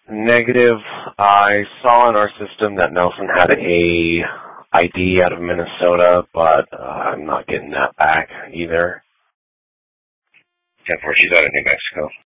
Negative. I saw in our system that Nelson had a ID out of Minnesota, but I'm not getting that back either. 10-4, she's out of New Mexico.